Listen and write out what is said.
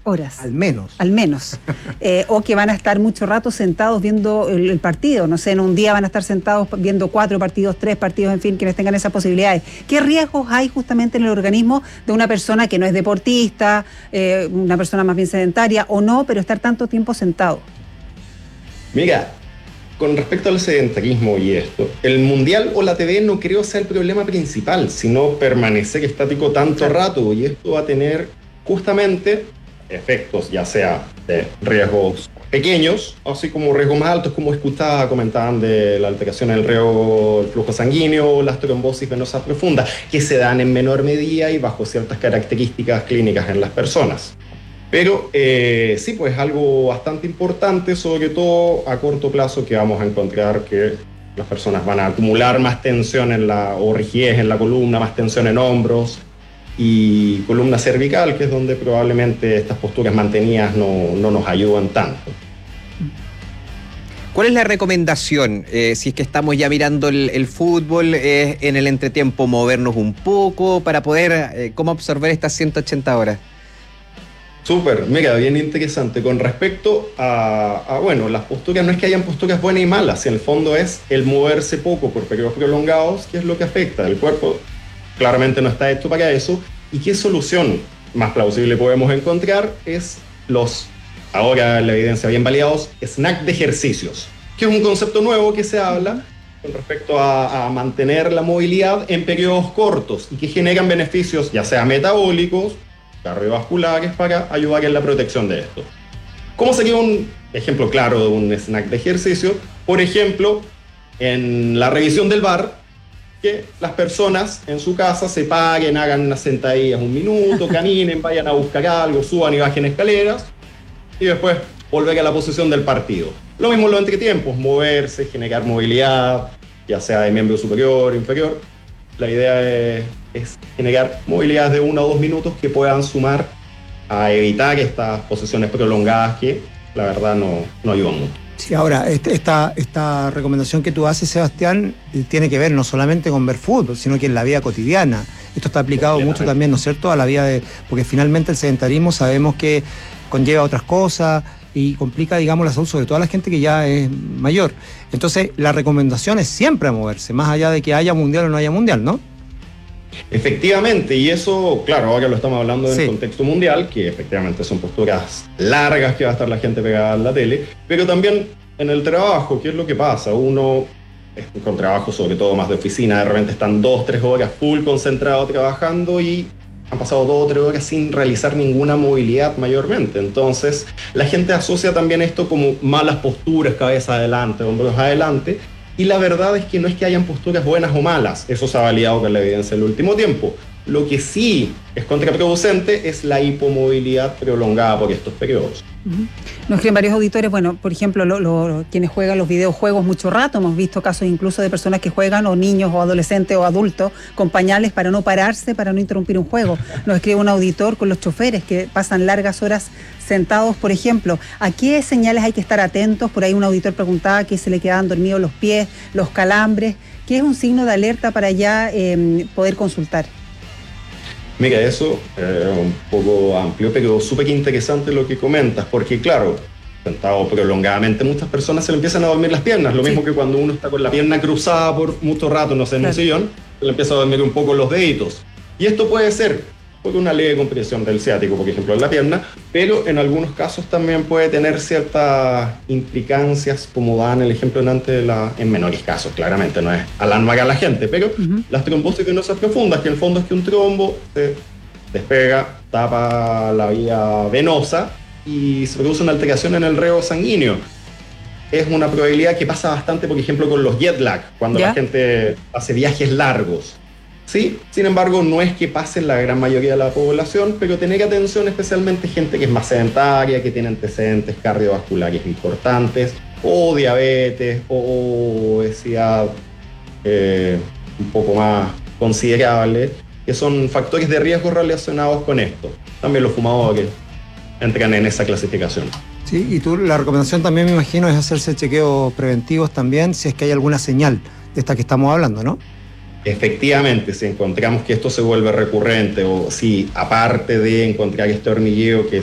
Horas. Al menos. Al menos. O que van a estar mucho rato sentados viendo el partido. No sé, en un día van a estar sentados viendo 4 partidos, 3 partidos, en fin, quienes tengan esas posibilidades. ¿Qué riesgos hay justamente en el organismo de una persona que no es deportista, una persona más bien sedentaria o no, pero estar tanto tiempo sentado? Mira, con respecto al sedentarismo y esto, el mundial o la TV no creo sea el problema principal, sino permanecer estático tanto rato, y esto va a tener justamente efectos ya sea de riesgos pequeños, así como riesgos más altos, como comentaban de la alteración del flujo sanguíneo, las trombosis venosas profundas, que se dan en menor medida y bajo ciertas características clínicas en las personas. Pero sí, pues algo bastante importante, sobre todo a corto plazo, que vamos a encontrar que las personas van a acumular más tensión o rigidez en la columna, más tensión en hombros y columna cervical, que es donde probablemente estas posturas mantenidas no nos ayudan tanto. ¿Cuál es la recomendación? Si es que estamos ya mirando el fútbol, en el entretiempo movernos un poco para poder, ¿cómo absorber estas 180 horas? Súper, mira, bien interesante. Con respecto a las posturas, no es que hayan posturas buenas y malas, en el fondo es el moverse poco por periodos prolongados, que es lo que afecta. El cuerpo claramente no está hecho para eso. ¿Y qué solución más plausible podemos encontrar? Es ahora la evidencia bien validados, snack de ejercicios, que es un concepto nuevo que se habla con respecto a mantener la movilidad en periodos cortos y que generan beneficios, ya sea metabólicos, cardiovasculares, para ayudar en la protección de esto. ¿Cómo sería un ejemplo claro de un snack de ejercicio? Por ejemplo, en la revisión del VAR, que las personas en su casa se paren, hagan unas sentadillas 1 minuto, caminen, vayan a buscar algo, suban y bajen escaleras, y después volver a la posición del partido. Lo mismo en los entretiempos, moverse, generar movilidad, ya sea de miembro superior, inferior. La idea es generar movilidad de 1 o 2 minutos que puedan sumar a evitar estas posiciones prolongadas que la verdad no ayudan mucho. Sí, ahora, esta recomendación que tú haces, Sebastián, tiene que ver no solamente con ver fútbol, sino que en la vida cotidiana. Esto está aplicado mucho también, ¿no es cierto?, a la vida porque finalmente el sedentarismo sabemos que conlleva otras cosas y complica, digamos, la salud, sobre todo a la gente que ya es mayor. Entonces, la recomendación es siempre a moverse, más allá de que haya mundial o no haya mundial, ¿no? Efectivamente, y eso, claro, ahora lo estamos hablando en el contexto mundial, que efectivamente son posturas largas que va a estar la gente pegada en la tele, pero también en el trabajo, ¿qué es lo que pasa? Uno, con trabajo sobre todo más de oficina, de repente están 2-3 horas full concentrado trabajando y han pasado 2 o 3 horas sin realizar ninguna movilidad mayormente. Entonces, la gente asocia también esto como malas posturas, cabeza adelante, hombros adelante, y la verdad es que no es que hayan posturas buenas o malas, eso se ha validado con la evidencia en el último tiempo. Lo que sí es contraproducente es la hipomovilidad prolongada por estos periodos. Nos escriben varios auditores, bueno, por ejemplo, quienes juegan los videojuegos mucho rato, hemos visto casos incluso de personas que juegan, o niños, o adolescentes, o adultos, con pañales para no pararse, para no interrumpir un juego. Nos escribe un auditor con los choferes que pasan largas horas sentados, por ejemplo. ¿A qué señales hay que estar atentos? Por ahí un auditor preguntaba que se le quedaban dormidos los pies, los calambres. ¿Qué es un signo de alerta para ya poder consultar? Mira, eso es un poco amplio, pero súper interesante lo que comentas, porque claro, sentado prolongadamente, muchas personas se le empiezan a dormir las piernas, lo mismo que cuando uno está con la pierna cruzada por mucho rato, no sé, en un sillón, se le empieza a dormir un poco los deditos. Y esto puede ser por una leve compresión del ciático, por ejemplo, en la pierna, pero en algunos casos también puede tener ciertas implicancias, como dan el ejemplo en menores casos, claramente, no es alarmar a la gente, pero las trombosis venosas profundas, que en el fondo es que un trombo se despega, tapa la vía venosa y se produce una alteración en el riego sanguíneo. Es una probabilidad que pasa bastante, por ejemplo, con los jet lag, cuando la gente hace viajes largos. Sí, sin embargo, no es que pase en la gran mayoría de la población, pero tener atención especialmente gente que es más sedentaria, que tiene antecedentes cardiovasculares importantes, o diabetes, o obesidad un poco más considerable, que son factores de riesgo relacionados con esto. También los fumadores entran en esa clasificación. Sí, y tú, la recomendación también, me imagino, es hacerse chequeos preventivos también, si es que hay alguna señal de esta que estamos hablando, ¿no? Efectivamente, si encontramos que esto se vuelve recurrente, o si aparte de encontrar este hormigueo que